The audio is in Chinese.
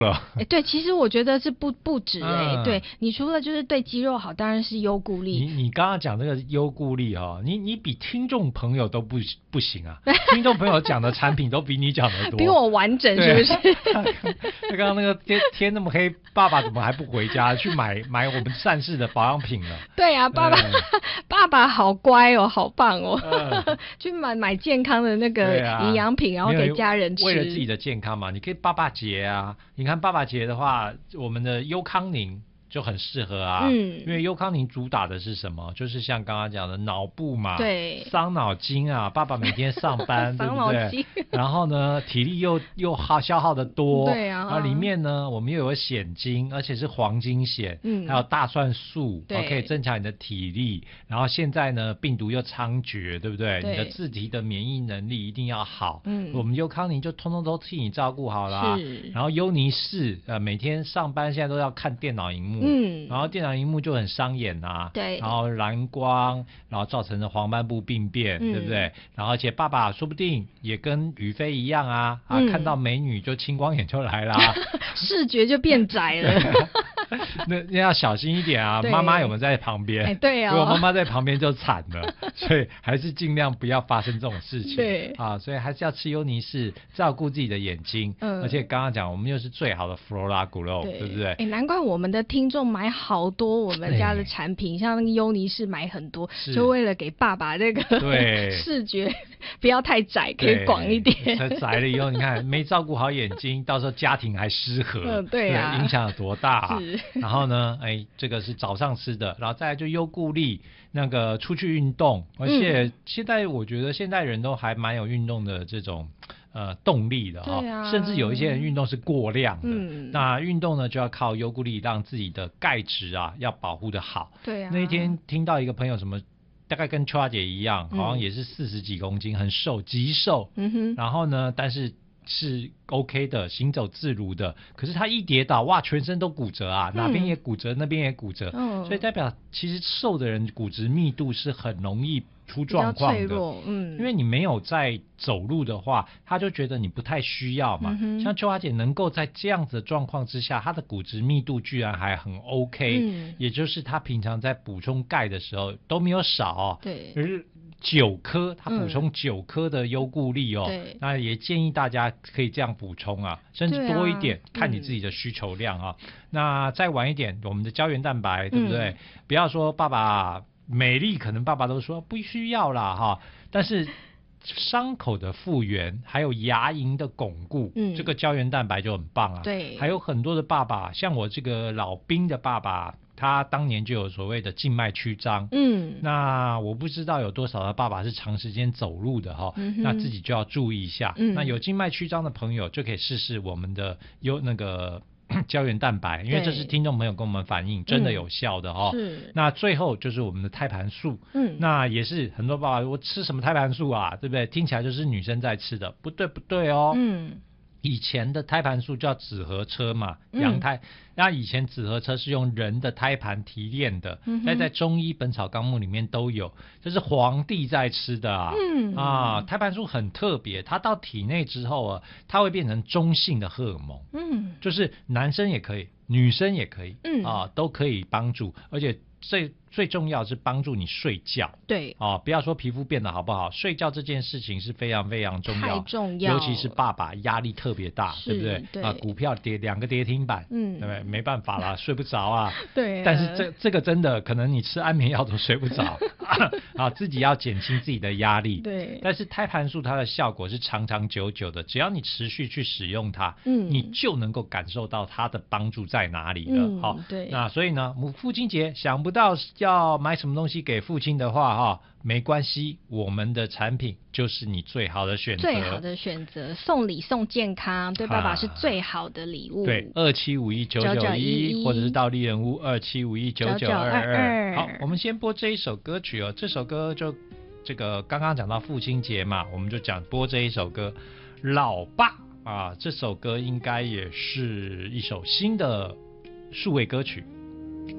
对，其实我觉得是不止对，你除了就是对肌肉好，当然是优固力。 你刚刚讲这个优固力你比听众朋友都不行啊！听众朋友讲的产品都比你讲的多， 比我完整是不是？ 他刚刚那个天那么黑，爸爸怎么还不回家去买我们善事的保养品呢？ 对啊，爸爸好乖哦，好棒哦，去买健康的那个营养品，然后给家人吃。 为了自己的健康嘛，你可以爸爸节啊，你看爸爸节的话，我们的优康宁就很适合啊，因为优康宁主打的是什么？就是像刚刚讲的脑部嘛， 对， 伤脑筋啊，爸爸每天上班，对不对？然后呢，体力又消耗的多， 对啊， 然后里面呢，我们又有蚬精，而且是黄金蚬，还有大蒜素，可以增强你的体力。然后现在呢，病毒又猖獗，对不对？你的自体的免疫能力一定要好，我们优康宁就通通都替你照顾好啦。然后优尼氏，每天上班现在都要看电脑荧幕。然后电脑荧幕就很伤眼啊， 对， 然后蓝光，然后造成的黄斑部病变，对不对？然后而且爸爸说不定也跟宇飞一样啊，看到美女就青光眼就来啦， 视觉就变窄了。 那要小心一点啊！妈妈有没有在旁边？ 对啊， 如果妈妈在旁边就惨了，所以还是尽量不要发生这种事情。 对啊， 所以还是要吃优尼氏，照顾自己的眼睛。而且刚刚讲，我们又是最好的 Flora Grow， 对不对？ 难怪我们的听众买好多我们家的产品，像那个优尼氏买很多，就为了给爸爸那个视觉不要太窄，可以广一点。 窄了以后，你看没照顾好眼睛，到时候家庭还失和， 对啊， 影响有多大然后呢，这个是早上吃的，然后再来就优固力，那个出去运动，而且现在我觉得现代人都还蛮有运动的这种动力的甚至有一些人运动是过量的。那运动呢就要靠优固力，让自己的钙质要保护的好。 对啊。 那一天听到一个朋友大概跟秋华姐一样，好像也是40几公斤，很瘦，极瘦。然后呢，但是 OK 的，行走自如的，可是他一跌倒，哇，全身都骨折啊，哪边也骨折，那边也骨折，所以代表其实瘦的人骨质密度是很容易出状况的， 比较脆弱， 因为你没有在走路的话，他就觉得你不太需要嘛。像秋华姐能够在这样子的状况之下，她的骨质密度居然还很 OK，也就是她平常在补充钙的时候都没有少对， 可是9颗，他补充9颗的优固力那也建议大家可以这样补充啊，甚至多一点，看你自己的需求量那再晚一点，我们的胶原蛋白，对不对？不要说爸爸美丽，可能爸爸都说不需要啦但是伤口的复原还有牙龈的巩固，这个胶原蛋白就很棒啊。 对， 还有很多的爸爸，像我这个老兵的爸爸，他当年就有所谓的静脉曲张，那我不知道有多少的爸爸是长时间走路的那自己就要注意一下。那有静脉曲张的朋友就可以试试我们的那个胶原蛋白，因为这是听众朋友跟我们反映真的有效的是。 那最后就是我们的胎盘素，那也是很多爸爸我吃什么胎盘素啊，对不对？听起来就是女生在吃的，不对以前的胎盘素叫紫河车嘛，羊胎。那以前紫河车是用人的胎盘提炼的，在中医本草纲目里面都有，这是皇帝在吃的胎盘素很特别，它到体内之后它会变成中性的荷尔蒙，就是男生也可以，女生也可以，都可以帮助，而且最重要是帮助你睡觉， 对不要说皮肤变得好不好，睡觉这件事情是非常非常重要， 太重要， 尤其是爸爸压力特别大，对不对？ 对股票2个跌停板，对不对？没办法啦，睡不着啊。 对， 但是这个真的可能你吃安眠药都睡不着自己要减轻自己的压力。 对， 但是胎盘素它的效果是长长久久的，只要你持续去使用它，你就能够感受到它的帮助在哪里了。 对。 那所以呢，父亲节想不到要买什么东西给父亲的话没关系，我们的产品就是你最好的选择， 最好的选择，送礼送健康，对爸爸是最好的礼物。 对，27519911或者是到丽人屋27519922。好，我们先播这一首歌曲这首歌就这个刚刚讲到父亲节嘛，我们就播这一首歌老爸这首歌应该也是一首新的数位歌曲。